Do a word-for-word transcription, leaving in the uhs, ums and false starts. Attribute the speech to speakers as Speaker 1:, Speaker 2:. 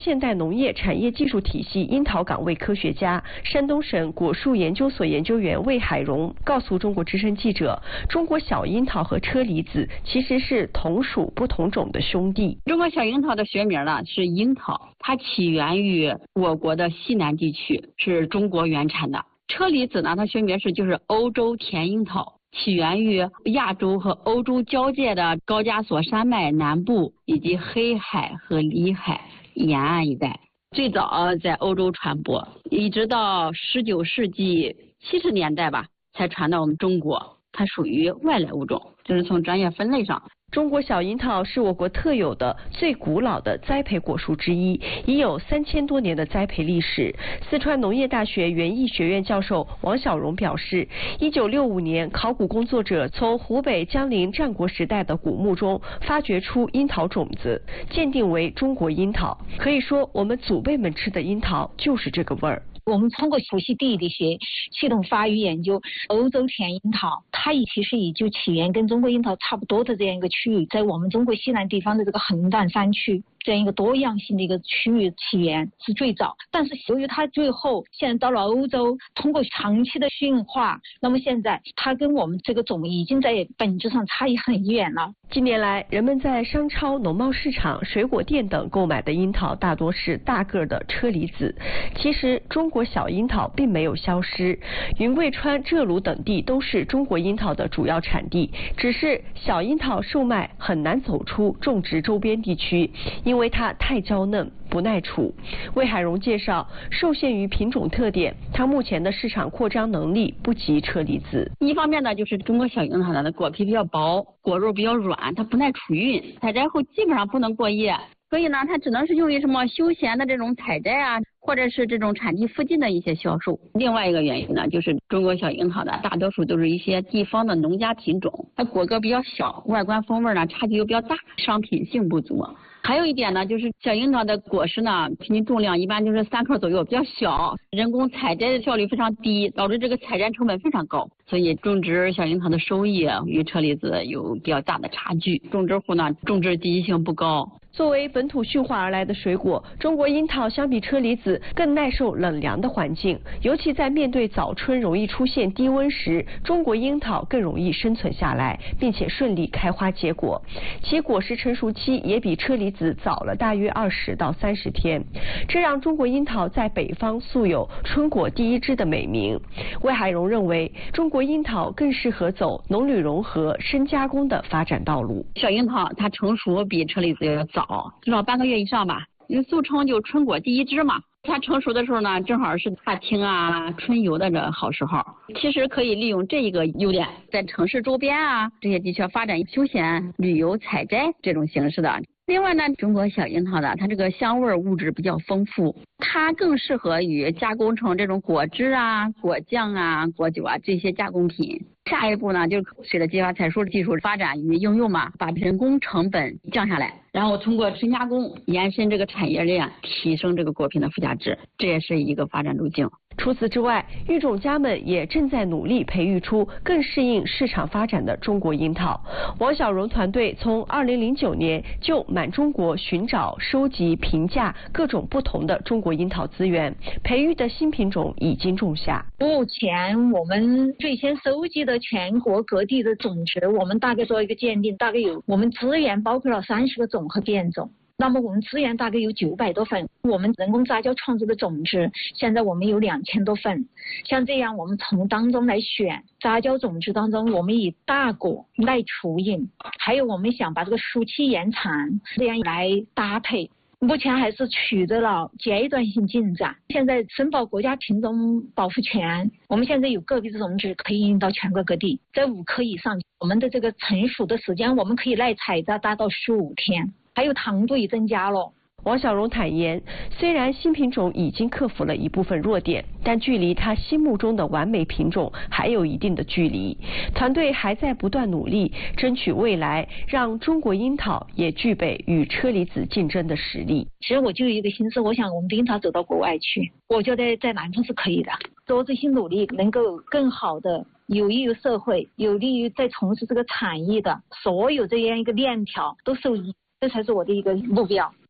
Speaker 1: 现代农业产业技术体系樱桃岗位科学家、山东省果树研究所研究员魏海荣告诉中国之声记者，中国小樱桃和车厘子其实是同属不同种的兄弟。
Speaker 2: 中国小樱桃的学名呢是樱桃，它起源于我国的西南地区，是中国原产的。车厘子呢，它学名是就是欧洲甜樱桃，起源于亚洲和欧洲交界的高加索山脉南部以及黑海和里海沿岸一带，最早在欧洲传播，一直到十九世纪七十年代吧，才传到我们中国。它属于外来物种，就是从专业分类上。
Speaker 1: 中国小樱桃是我国特有的最古老的栽培果树之一，已有三千多年的栽培历史。四川农业大学园艺学院教授王小荣表示，一九六五年，考古工作者从湖北江陵战国时代的古墓中发掘出樱桃种子，鉴定为中国樱桃。可以说，我们祖辈们吃的樱桃就是这个味儿。
Speaker 3: 我们通过熟悉地理学系统发育研究，欧洲甜樱桃它其实也就起源跟中国樱桃差不多的这样一个区域，在我们中国西南地方的这个横断山区这样一个多样性的一个区域起源是最早，但是由于它最后现在到了欧洲，通过长期的驯化，那么现在它跟我们这个种已经在本质上差异很远了。
Speaker 1: 近年来，人们在商超、农贸市场、水果店等购买的樱桃大多是大个的车厘子。其实，中国小樱桃并没有消失，云贵川、浙鲁等地都是中国樱桃的主要产地，只是小樱桃售卖很难走出种植周边地区，因为它太娇嫩，不耐储。魏海荣介绍，受限于品种特点，它目前的市场扩张能力不及车厘子。
Speaker 2: 一方面呢，就是中国小樱桃的果皮比较薄，果肉比较软，它不耐储运，采摘后基本上不能过夜，所以呢，它只能是用于什么休闲的这种采摘啊，或者是这种产地附近的一些销售。另外一个原因呢，就是中国小樱桃的大多数都是一些地方的农家品种，它果个比较小，外观风味呢差距又比较大，商品性不足。还有一点呢，就是小樱桃的果实呢，平均重量一般就是三克左右，比较小，人工采摘的效率非常低，导致这个采摘成本非常高，所以种植小樱桃的收益与车厘子有比较大的差距。种植户呢，种植积极性不高。
Speaker 1: 作为本土驯化而来的水果，中国樱桃相比车厘子更耐受冷凉的环境，尤其在面对早春容易出现低温时，中国樱桃更容易生存下来，并且顺利开花结果。其果实成熟期也比车厘子早了大约二十到三十天，这让中国樱桃在北方素有春果第一枝的美名。魏海荣认为，中国樱桃更适合走农旅融合、深加工的发展道路。
Speaker 2: 小樱桃它成熟比车厘子要早。至少半个月以上吧，因为俗称就春果第一枝嘛。它成熟的时候呢，正好是发青啊、春游的这好时候。其实可以利用这一个优点，在城市周边啊这些地区发展休闲旅游采摘这种形式的。另外呢，中国小樱桃的它这个香味物质比较丰富，它更适合于加工成这种果汁啊、果酱啊、果酒啊这些加工品。下一步呢，就随着激发采收技术发展与应用嘛，把人工成本降下来，然后通过深加工延伸这个产业链，提升这个果品的附加值，这也是一个发展路径。
Speaker 1: 除此之外，育种家们也正在努力培育出更适应市场发展的中国樱桃。王小荣团队从二零零九年就满中国寻找、收集、评价各种不同的中国樱桃资源，培育的新品种已经种下。
Speaker 3: 目前我们最先收集的全国各地的种子，我们大概做一个鉴定，大概有我们资源包括了三十个种和变种。那么我们资源大概有九百多份，我们人工杂交创制的种子，现在我们有两千多份。像这样，我们从当中来选杂交种子当中，我们以大果、耐储运，还有我们想把这个熟期延长，这样来搭配。目前还是取得了阶段性进展。现在申报国家品种保护权，我们现在有个别的种子可以运到全国各地，在五颗以上，我们的这个成熟的时间，我们可以耐采摘达到十五天。还有糖度也增加了。
Speaker 1: 王小荣坦言，虽然新品种已经克服了一部分弱点，但距离他心目中的完美品种还有一定的距离。团队还在不断努力，争取未来让中国樱桃也具备与车厘子竞争的实力。
Speaker 3: 其实我就有一个心思，我想我们的樱桃走到国外去，我觉得在南方是可以的。做这些努力，能够更好的有益于社会，有利于在从事这个产业的所有这样一个链条都受益。这才是我的一个目标。